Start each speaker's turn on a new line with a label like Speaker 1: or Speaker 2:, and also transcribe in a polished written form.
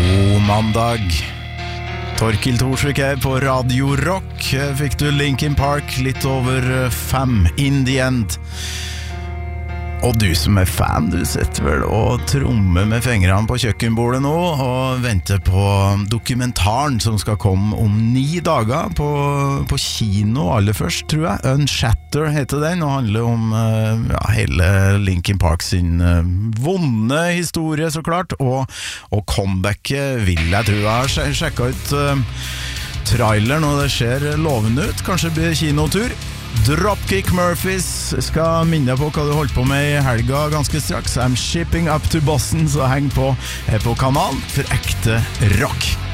Speaker 1: God mandag. Torkild Thorsvik her på Radio Rock. Fikk du Linkin Park litt over 5 in the end. Og du som er fan, du sitter vel og trommer med fingrene på kjøkkenbordet nå og venter på dokumentaren som skal komme om 9 dager på kino aller først, tror jeg. Unshatter heter den, og handler om hele Linkin Park sin vonde historie, så klart, og comebacket vil jeg tro. Jeg har sjekket ut traileren, og det ser lovende ut. Kanskje blir det kinotur. Dropkick Murphys skal minne på hva du holdt på med i helga ganske straks. I'm shipping up to Boston, så heng på kanalen for ekte rock.